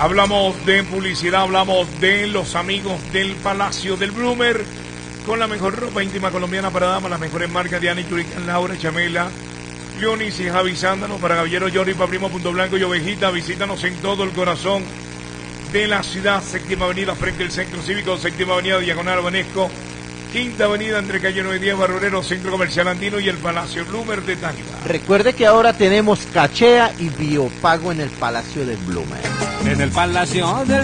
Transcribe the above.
Hablamos de publicidad, hablamos de los amigos del Palacio del Bloomer, con la mejor ropa íntima colombiana para damas, las mejores marcas de Ani, Churican, Laura, Chamela, Leonis y Javi Sándano, para Caballero, Johnny, para Primo, Punto Blanco y Ovejita. Visítanos en todo el corazón de la ciudad, séptima avenida frente al Centro Cívico, séptima avenida Diagonal Banesco, quinta avenida entre calle 9 y 10, Barrorero, Centro Comercial Andino y el Palacio Bloomer de Táchira. Recuerde que ahora tenemos cachea y biopago en el Palacio del Bloomer. En el Palacio del